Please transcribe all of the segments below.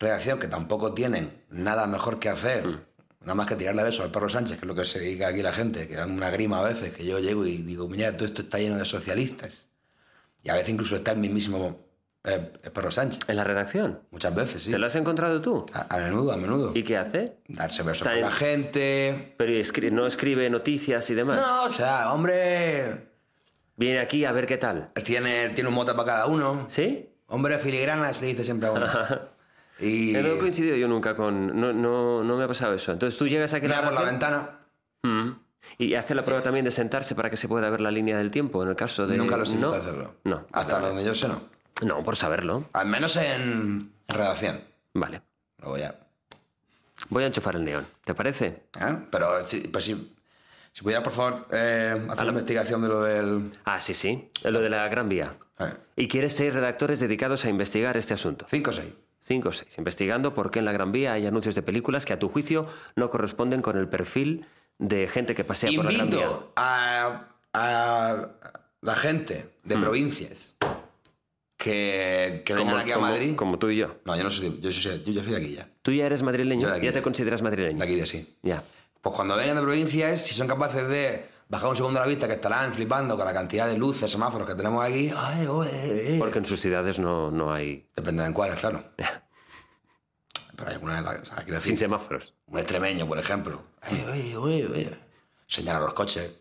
redacción que tampoco tienen nada mejor que hacer, nada más que tirarle besos al perro Sánchez, que es lo que se dedica aquí la gente, que dan una grima a veces, que yo llego y digo, mira, todo esto está lleno de socialistas. Y a veces incluso está el mismísimo perro Sánchez. ¿En la redacción? Muchas veces, sí. ¿Te lo has encontrado tú? A menudo, a menudo. ¿Y qué hace? Darse besos con la gente. Pero no escribe noticias y demás. No, o sea, hombre... Viene aquí a ver qué tal. Tiene un mote para cada uno. ¿Sí? Hombre filigranas, le dice siempre a uno. Y... No he coincidido yo nunca con... No me ha pasado eso. Entonces tú llegas aquí a mira por la ventana. Y hace la prueba también de sentarse para que se pueda ver la línea del tiempo, en el caso de... Nunca lo he intentado hacerlo. No. Hasta donde yo sé, no. No, por saberlo. Al menos en redacción. Vale. Luego ya. Voy a enchufar el neón, ¿te parece? Pero pues si pudiera, por favor, hacer la investigación de lo del... Ah, sí. Lo de la Gran Vía. Y quieres 6 redactores dedicados a investigar este asunto. 5 o 6. 5 o 6. Investigando por qué en la Gran Vía hay anuncios de películas que a tu juicio no corresponden con el perfil de gente que pasea por la Gran Vía. Invito a la gente de provincias que vengan aquí a Madrid. Como tú y yo. No, yo no soy, yo soy de aquí ya. ¿Tú ya eres madrileño? Yo de aquí, ¿Ya te consideras madrileño? De aquí de sí. Ya. Pues cuando vengan de provincias, si son capaces de bajar un segundo a la vista, que estarán flipando con la cantidad de luces, semáforos que tenemos aquí. Porque en sus ciudades no hay... Depende de cuáles, claro. Pero hay algunas, o sea, quiero decir, sin semáforos. Un extremeño, por ejemplo. Señalar los coches.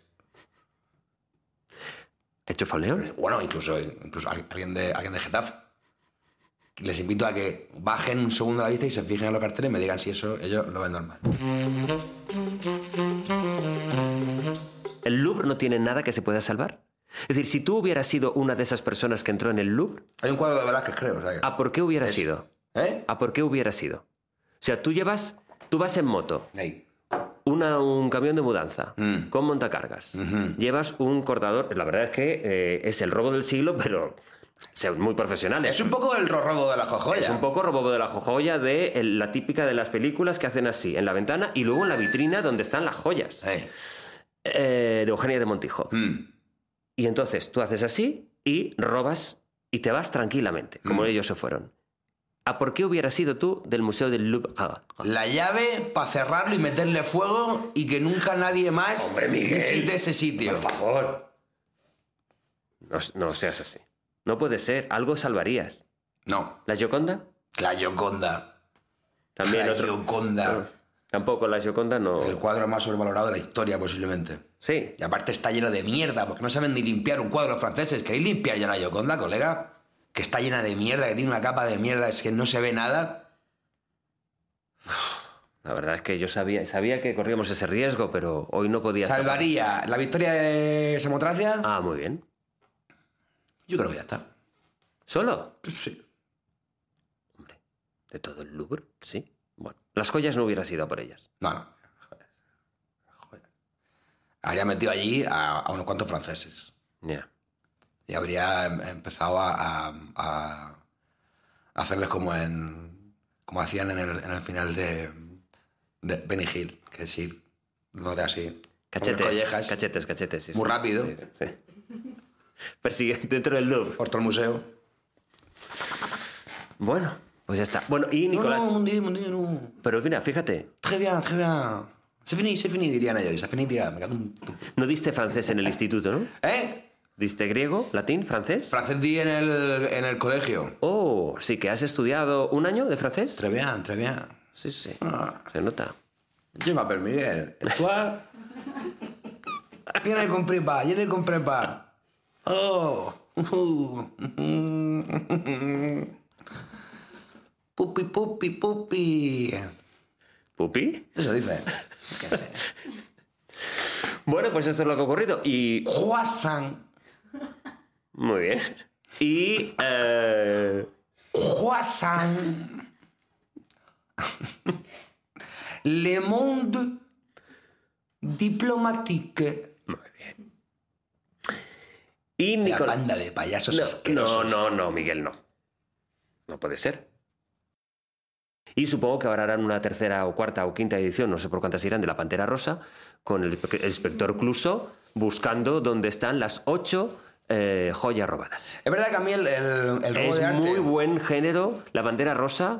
¿Hecho faleo? Bueno, incluso alguien de Getafe. Les invito a que bajen un segundo a la vista y se fijen en los carteles y me digan si eso ellos lo ven normal. ¿El Louvre no tiene nada que se pueda salvar? Es decir, si tú hubieras sido una de esas personas que entró en el Louvre... Hay un cuadro de Velázquez, creo. O sea que... ¿A por qué hubiera sido? ¿A por qué hubiera sido? O sea, tú vas en moto. Hey. Un camión de mudanza con montacargas. Llevas un cortador. La verdad es que es el robo del siglo, pero muy profesionales. Es un poco el robo de la jojoya. Es un poco robo de la jojoya de la típica de las películas que hacen así, en la ventana y luego en la vitrina donde están las joyas. De Eugenia de Montijo. Y entonces tú haces así y robas y te vas tranquilamente, como ellos se fueron. ¿A por qué hubieras sido tú del Museo del Louvre? La llave para cerrarlo y meterle fuego y que nunca nadie más visite ese sitio. Por favor. No seas así. No puede ser. Algo salvarías. No. ¿La Gioconda? La Gioconda. También la otro. Gioconda. No. Tampoco la Gioconda no... El cuadro más sobrevalorado de la historia, posiblemente. Sí. Y aparte está lleno de mierda, porque no saben ni limpiar un cuadro los franceses. ¿Queréis limpiar ya la Gioconda, colega? Que está llena de mierda, que tiene una capa de mierda, es que no se ve nada. La verdad es que yo sabía que corríamos ese riesgo, pero hoy no podía... ¿Salvaría la victoria de Samotracia? Ah, muy bien. Yo creo que ya está. ¿Solo? Pues sí. Hombre, ¿de todo el Louvre? Sí. Bueno, las joyas no hubieras ido a por ellas. No. Joder. Habría metido allí a unos cuantos franceses. Ya. Y habría empezado a hacerles como hacían en el final de Benny Hill, que es ir donde así. Cachetes. Sí, muy rápido. Sí. Persigue dentro del Louvre. Por todo el museo. Bueno, pues ya está. Bueno, y Nicolás... No. Pero mira, fíjate. Très bien. C'est fini, dirían ellos. C'est fini, dirá. Me cago en... No diste francés en el instituto, ¿no? ¿Diste griego, latín, francés? Francés di en el colegio. Oh, sí que has estudiado un año de francés. Très bien. Sí. Se nota. Je m'appelle Miguel. ¿Y tú? Yo ne compré pas. Oh. Pupi. ¿Pupi? Eso dice. ¿Qué sé? Bueno, pues esto es lo que ha ocurrido. Y... Croissant. Muy bien. Y... Croissant. Le Monde Diplomatique. Muy bien. Y La Nicolás... banda de payasos asquerosos. No, Miguel, no. No puede ser. Y supongo que ahora harán una tercera o cuarta o quinta edición, no sé por cuántas irán, de La Pantera Rosa, con el inspector Clouseau buscando dónde están las 8 joyas robadas. Es verdad que a mí el robo Es de arte... muy buen género, La Pantera Rosa.